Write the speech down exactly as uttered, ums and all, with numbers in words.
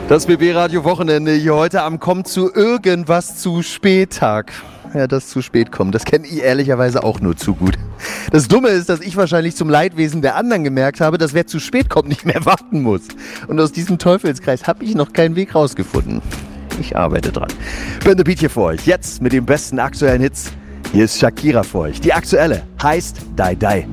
Das B B-Radio-Wochenende hier heute am Kommt zu irgendwas zu spät Tag. Ja, das zu spät kommt, das kenne ich ehrlicherweise auch nur zu gut. Das Dumme ist, dass ich wahrscheinlich zum Leidwesen der anderen gemerkt habe, dass wer zu spät kommt, nicht mehr warten muss. Und aus diesem Teufelskreis habe ich noch keinen Weg rausgefunden. Ich arbeite dran. Bin der Beat hier für euch, jetzt mit den besten aktuellen Hits. Hier ist Shakira für euch. Die aktuelle heißt Die Die.